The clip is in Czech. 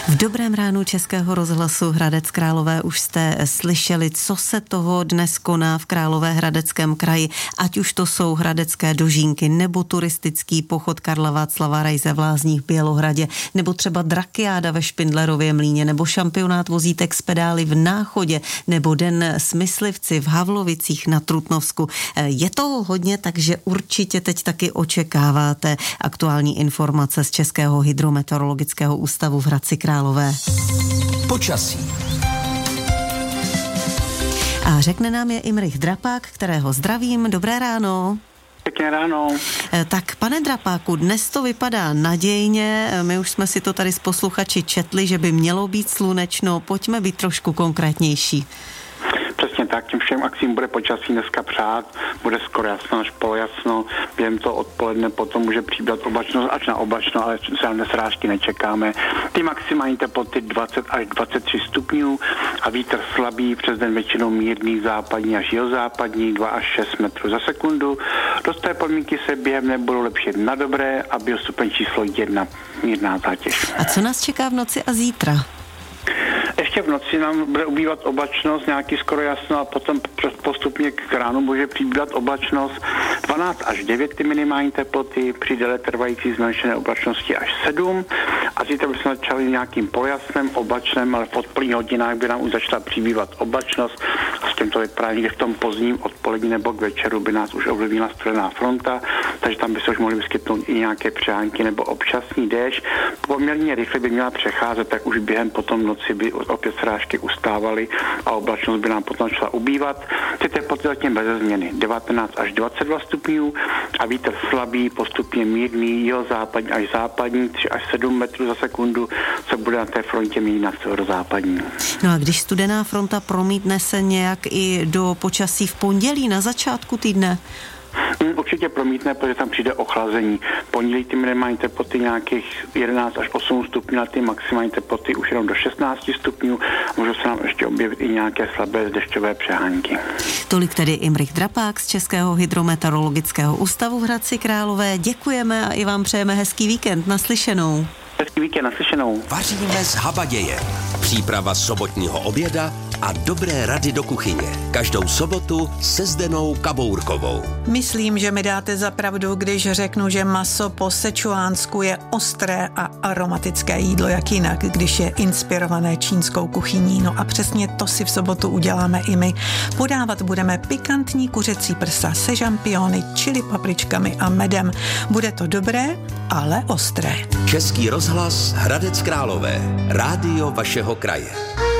V dobrém ránu Českého rozhlasu Hradec Králové už jste slyšeli, co se toho dnes koná v Královéhradeckém kraji, ať už to jsou hradecké dožínky, nebo turistický pochod Karla Václava Raise v Lázních v Bělohradě, nebo třeba drakiáda ve Špindlerově Mlýně, nebo šampionát vozítek z pedály v Náchodě, nebo den s myslivci v Havlovicích na Trutnovsku. Je toho hodně, takže určitě teď taky očekáváte aktuální informace z Českého hydrometeorologického ústavu v Hradci Králové. Počasí. A řekne nám je Imrich Drapák, kterého zdravím. Dobré ráno. Pěkné ráno. Tak, pane Drapáku, dnes to vypadá nadějně. My už jsme si to tady s posluchači četli, že by mělo být slunečno. Pojďme být trošku konkrétnější. Přesně tak, tím všem akcím bude počasí dneska přát, bude skoro jasno až polojasno, během toho odpoledne potom může přibývat oblačnost až na oblačno, ale žádné srážky nečekáme. Ty maximální teploty 20 až 23 stupňů a vítr slabý, přes den většinou mírný západní až jihozápadní 2 až 6 metrů za sekundu. Do té podmínky se během nebudou lepšit na dobré a biostupeň číslo 1 mírná zátěž. A co nás čeká v noci a zítra? Ještě v noci nám bude ubývat oblačnost, nějaký skoro jasno a potom postupně k ránu může přibývat oblačnost 12 až 9 ty minimální teploty, při déle trvající zmenšené oblačnosti až 7 a zítra bychom začali nějakým polojasnem, oblačném, ale v odpoledních hodinách by nám už začala přibývat oblačnost a s tímto vypadá někde v tom pozdním odpolední nebo k večeru by nás už ovlivnila studená fronta, takže tam by se už mohly vyskytnout i nějaké přehánky nebo občasný déšť. Poměrně rychle by měla přecházet, tak už během potom noci by opět srážky ustávaly a oblačnost by nám potom šla ubývat. Ty teploty zatím beze změny 19 až 22 stupňů a vítr slabý, postupně mírný, jihozápadní až západní 3 až 7 metrů za sekundu, co bude na té frontě měnit na severozápadní. No a když studená fronta promítne se nějak i do počasí v pondělí na začátku týdne? Určitě promítne, protože tam přijde ochlazení. Pondělí ty minimální teploty nějakých 11 až 8 stupňů a ty maximální teploty už jenom do 16 stupňů. Můžou se nám ještě objevit i nějaké slabé dešťové přehánky. Tolik tedy Imrich Drapák z Českého hydrometeorologického ústavu v Hradci Králové. Děkujeme a i vám přejeme hezký víkend. Naslyšenou. Hezký víkend, naslyšenou. Vaříme z habaděje. Příprava sobotního oběda a dobré rady do kuchyně. Každou sobotu se Zdenou Kabourkovou. Myslím, že mi dáte za pravdu, když řeknu, že maso po sečuánsku je ostré a aromatické jídlo, jak jinak, když je inspirované čínskou kuchyní. No a přesně to si v sobotu uděláme i my. Podávat budeme pikantní kuřecí prsa se žampiony, čili papričkami a medem. Bude to dobré, ale ostré. Český rozhlas Hradec Králové. Rádio vašeho kraje.